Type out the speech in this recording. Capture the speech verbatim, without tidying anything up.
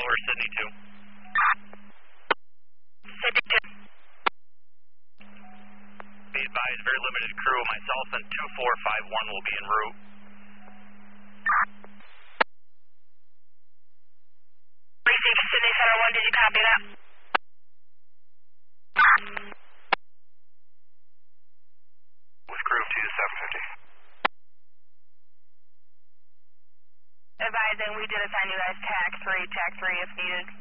or Sydney two? Sydney two. Be advised, very limited crew. Myself and two four five one will be en route. Received Sydney Center one, did you copy that? With crew two to seven fifty. Advising, we did assign you guys tax three, tax three if needed.